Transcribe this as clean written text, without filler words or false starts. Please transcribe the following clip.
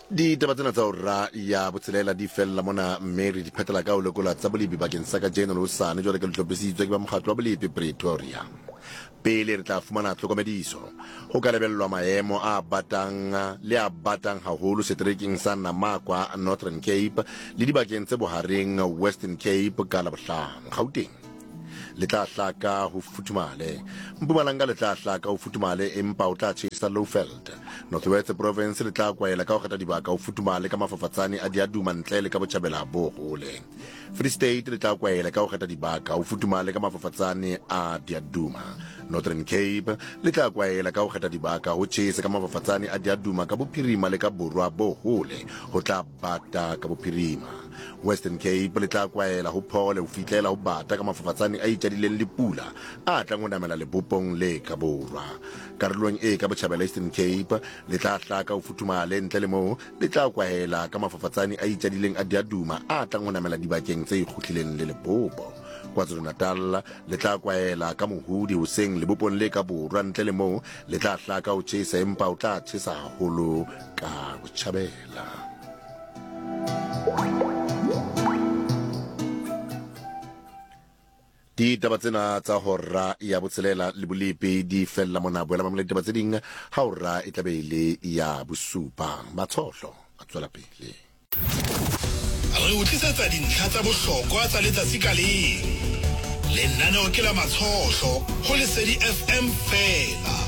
Di tabatsena tsa ora ya botselela di fella mona Mary di phetela ka o lekola tsa bolipi bakeng sa ka General Sane jwale ke le tlopesitswe ke ba mokgatlo wa bolipi Pretoria. Pele re tla fumana tlhokomediso ho ka lebellwa maemo a batang le a batang haholo setreking sa Namakwa Northern Cape le dibakeng tse bohareng Western Cape ka Labohlano Gauteng. Le tla hlaka ho futhumale Mpumalanga le tla hlaka ho futhumale empa o tla tjhesa Lowveld. Northwest Province le tla kwaela ka ho kgetha dibaka ho futhumale ka mafafatsane a diaduma ntle le ka botjhabela bo hole. Free State le tla kwaela ka ho kgetha dibaka ho futhumale ka mafafatsane a diaduma. Northern Cape le tla kwaela ka ho kgetha dibaka ho tjhesa ka mafafatsane a diaduma ka bophirima le ka borwa bo hole ho tla bata ka bophirima. Western Cape le tla kwaela ho phole ho fitlela ho bata ka mafafatsane a itjadileng le pula a tla ngonamela le bopong le ka borwa. Karolong e ka botjhabela Eastern Cape le tla hlaka ho futhumale ntle le moo le tla kwaela ka mafafatsane a itjadileng a diaduma a tla ngonamela dibakeng tse ikgutlileng le Limpopo. KwaZulu-Natal le tla kwaela ka mohudi hoseng le bopong le ka borwa ntle le moo le tla hlaka ho tjhesa empa o tla tjhesa haholo ka botjhabela. Di tabatsena tsa hora ya botselela le bolipi di fella mona boela mamole ditaba tse ding ha hora e tlabe ile ya bosupa matshotlo a tswela pele. Re utlisetsa dintlha tsa bohlokwa tsa letsatsi ka leng. Lenaneo ke la matshotlo ho Lesedi FM fela.